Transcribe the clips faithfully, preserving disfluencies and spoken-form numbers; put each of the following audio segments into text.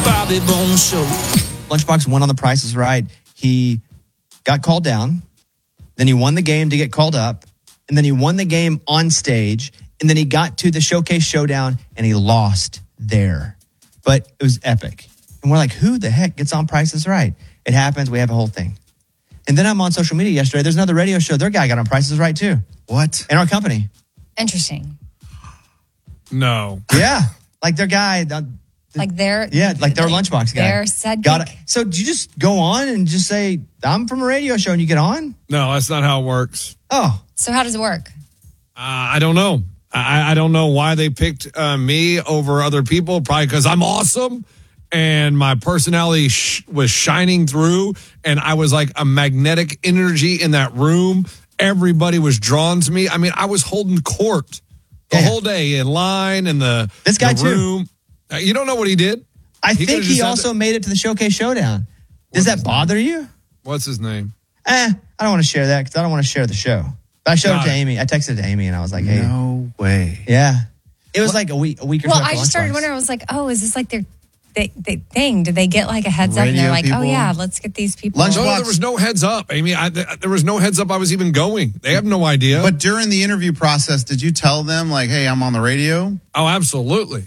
Bobby Bones Show. Lunchbox won on The Price is Right. He got called down. Then he won the game to get called up. And then he won the game on stage. And then he got to the Showcase Showdown and he lost there. But it was epic. And we're like, who the heck gets on Price is Right? It happens. We have a whole thing. And then I'm on social media yesterday. There's another radio show. Their guy got on Price is Right too. What? In our company. Interesting. No. Yeah. Like their guy. The, Like their yeah, like their Lunchbox guy. Their said got it. So do you just go on and just say, I'm from a radio show and you get on? No, that's not how it works. Oh. So how does it work? Uh, I don't know. I, I don't know why they picked uh, me over other people. Probably because I'm awesome and my personality sh- was shining through and I was like a magnetic energy in that room. Everybody was drawn to me. I mean, I was holding court the Yeah. whole day in line in the, This guy the too. room. Uh, you don't know what he did? I He think could've he just had also to- made it to the Showcase Showdown. What's Does that his bother you? What's his name? Eh, I don't want to share that because I don't want to share the show. But I showed Got it to it. Amy. I texted it to Amy and I was like, hey. No way. Yeah. It was like a week, a week or Well, so I after just started Lunchbox. wondering. I was like, oh, is this like their they, they thing? Did they get like a heads up and they're Radio like, oh people? yeah, let's get these people. Lunch- No, Xbox- there was no heads up, Amy. I, th- there was no heads up I was even going. They have no idea. But during the interview process, did you tell them, like, hey, I'm on the radio? oh, absolutely.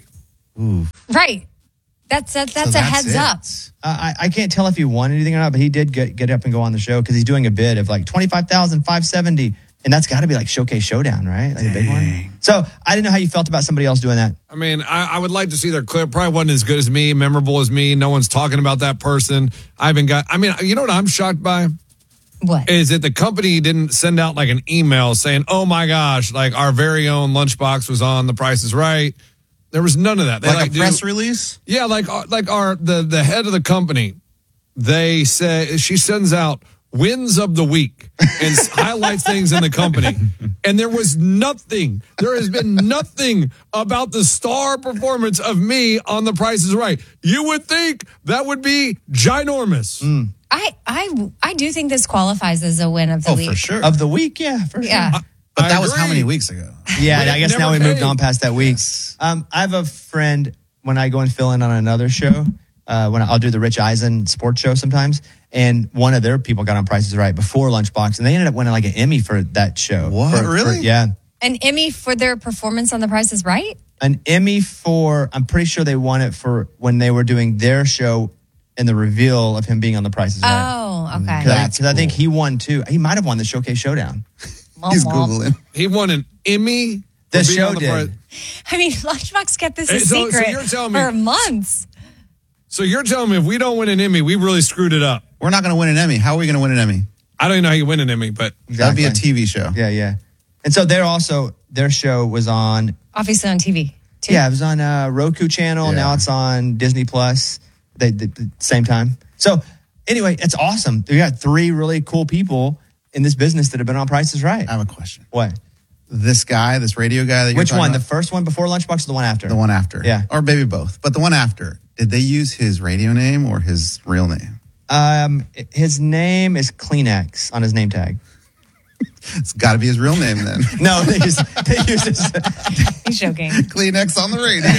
Right. That's a, that's So a heads it. up. Uh, I, I can't tell if he won anything or not, but he did get, get up and go on the show because he's doing a bid of like twenty-five thousand five hundred seventy dollars. And that's got to be like Showcase Showdown, right? Like a big one. Dang. So I didn't know how you felt about somebody else doing that. I mean, I, I would like to see their clip. Probably wasn't as good as me, memorable as me. No one's talking about that person. I haven't got, I mean, you know what I'm shocked by? What? Is that the company didn't send out like an email saying, oh my gosh, like our very own Lunchbox was on The Price is Right. There was none of that. They Like, a do- press release? Yeah, like uh, like our the the head of the company, they say she sends out wins of the week and s- highlights things in the company, and there was nothing. There has been nothing about the star performance of me on The Price is Right. You would think that would be ginormous. Mm. I I I do think this qualifies as a win of the Oh, week. for sure. Of the week, yeah, for sure. Yeah. But I that was how agree. many weeks ago? Yeah, But I it guess now we never moved came. on past that week. Um, I have a friend when I go and fill in on another show. Uh, when I'll do the Rich Eisen sports show sometimes, and one of their people got on Price is Right before Lunchbox, and they ended up winning like an Emmy for that show. What? For- for- Really? yeah, An Emmy for their performance on The Price is Right? an Emmy for. I'm pretty sure they won it for when they were doing their show and the reveal of him being on The Price is Right. Oh, okay. Because That's I, think cool. he won too. He might have won the Showcase Showdown. He's Womp womp. Googling. He won an Emmy. The for being show on the did. Price- I mean, Lunchbox kept this a Hey, so- so secret you're telling me- for months. So you're telling me if we don't win an Emmy, we really screwed it up. We're not going to win an Emmy. How are we going to win an Emmy? I don't even know how you win an Emmy, but That'd be a Exactly. T V show. Yeah, yeah. And so they're also their show was on. Obviously on T V, too. Yeah, it was on uh, Roku channel. Yeah. Now it's on Disney Plus. They, they, the same time. So anyway, it's awesome. We got three really cool people in this business that have been on Price is Right. I have a question. What? This guy, this radio guy that you're Which talking one? The about? first one before Lunchbox or the one after? The one after. Yeah. Or maybe both. But the one after. Did they use his radio name or his real name? Um, his name is Kleenex on his name tag. It's got to be his real name then. No, they use, they use his. He's joking. Kleenex on the radio.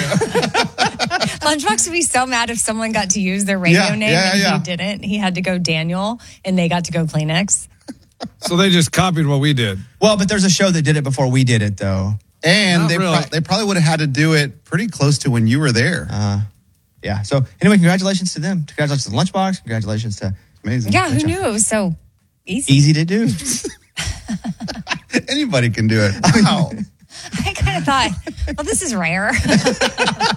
Lunchbox would be so mad if someone got to use their radio Yeah, name yeah, and yeah. he didn't. He had to go Daniel and they got to go Kleenex. so they just copied what we did. Well, but there's a show that did it before we did it, though. And Not they, really. pro- they probably would have had to do it pretty close to when you were there. Uh, yeah. So anyway, congratulations to them. Congratulations to Lunchbox. Congratulations to Amazing. Yeah, who knew it was so easy? Easy to do. Anybody can do it. Wow. I kind of thought, well, this is rare.